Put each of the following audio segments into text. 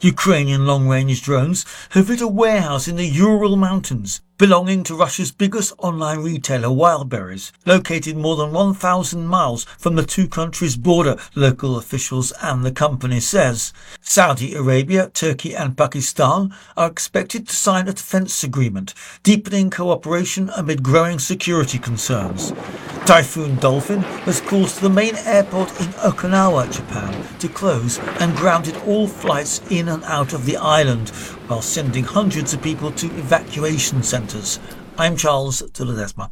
Ukrainian long-range drones have hit a warehouse in the Ural Mountains, belonging to Russia's biggest online retailer Wildberries, located more than 1,000 miles from the two countries' border, local officials and the company says. Saudi Arabia, Turkey and Pakistan are expected to sign a defence agreement, deepening cooperation amid growing security concerns. Typhoon Dolphin has caused the main airport in Okinawa, Japan, to close and grounded all flights in and out of the island, while sending hundreds of people to evacuation centres. I'm Charles de Ledesma.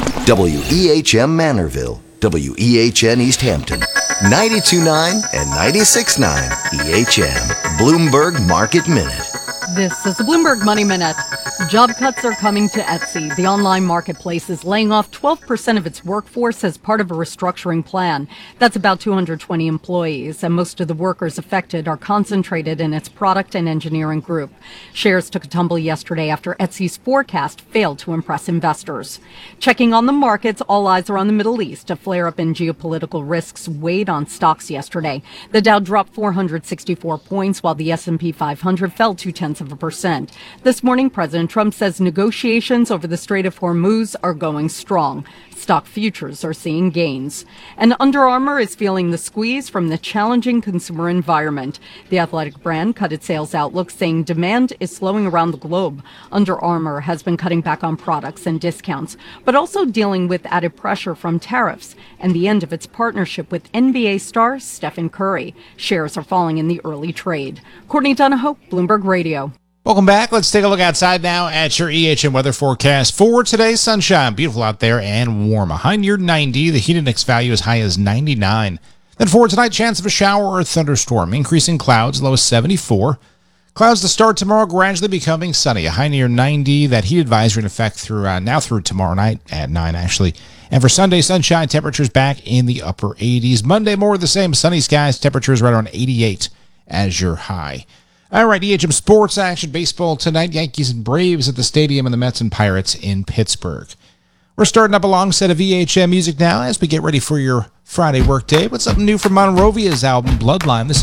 WEHM Manorville, WEHN East Hampton, 92.9 and 96.9 EHM. Bloomberg Market Minute. This is the Bloomberg Money Minute. Job cuts are coming to Etsy. The online marketplace is laying off 12% of its workforce as part of a restructuring plan. That's about 220 employees, and most of the workers affected are concentrated in its product and engineering group. Shares took a tumble yesterday after Etsy's forecast failed to impress investors. Checking on the markets, all eyes are on the Middle East. A flare-up in geopolitical risks weighed on stocks yesterday. The Dow dropped 464 points, while the S&P 500 fell 0.2%. This morning, President Trump says negotiations over the Strait of Hormuz are going strong. Stock futures are seeing gains. And Under Armour is feeling the squeeze from the challenging consumer environment. The athletic brand cut its sales outlook, saying demand is slowing around the globe. Under Armour has been cutting back on products and discounts, but also dealing with added pressure from tariffs and the end of its partnership with NBA star Stephen Curry. Shares are falling in the early trade. Courtney Donahoe, Bloomberg Radio. Welcome back. Let's take a look outside now at your EHM weather forecast for today. Sunshine, beautiful out there and warm. A high near 90. The heat index value as high as 99. Then for tonight, chance of a shower or a thunderstorm. Increasing clouds, low as 74. Clouds to start tomorrow, gradually becoming sunny. A high near 90. That heat advisory in effect through tomorrow night at 9, actually. And for Sunday, sunshine, temperatures back in the upper 80s. Monday, more of the same. Sunny skies, temperatures right around 88 as your high. All right, EHM sports action. Baseball tonight. Yankees and Braves at the stadium, and the Mets and Pirates in Pittsburgh. We're starting up a long set of EHM music now as we get ready for your Friday workday with something new from Monrovia's album, Bloodline. This